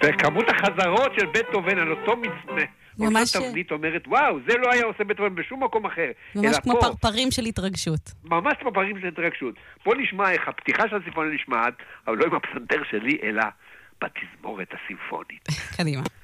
וכמות החזרות של בטהובן על אותו ממש... אותה תבנית אומרת, וואו, זה לא היה עושה בטהובן בשום מקום אחר. ממש כמו פרפרים של התרגשות. ממש כמו פרפרים של התרגשות. בוא נשמע איך הפתיחה של הסימפוניה נשמעת, אבל לא עם הפסנתר שלי, אלא בתזמורת הסימפונית. קדימה.